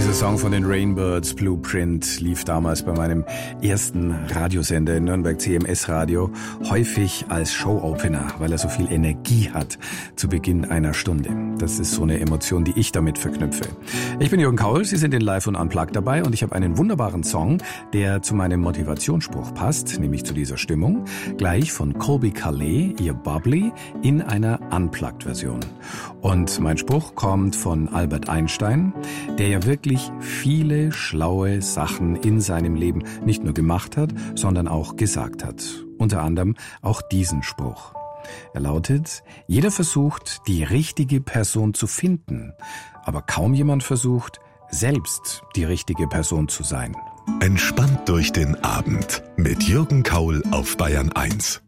Dieser Song von den Rainbirds, Blueprint, lief damals bei meinem ersten Radiosender in Nürnberg, CMS Radio, häufig als Show-Opener, weil er so viel Energie hat zu Beginn einer Stunde. Das ist so eine Emotion, die ich damit verknüpfe. Ich bin Jürgen Kaul, Sie sind in Live und Unplugged dabei und ich habe einen wunderbaren Song, der zu meinem Motivationsspruch passt, nämlich zu dieser Stimmung, gleich von Colbie Caillat, ihr Bubbly, in einer Unplugged-Version. Und mein Spruch kommt von Albert Einstein, der ja wirklich viele schlaue Sachen in seinem Leben nicht nur gemacht hat, sondern auch gesagt hat. Unter anderem auch diesen Spruch. Er lautet: Jeder versucht, die richtige Person zu finden, aber kaum jemand versucht, selbst die richtige Person zu sein. Entspannt durch den Abend mit Jürgen Kaul auf Bayern 1.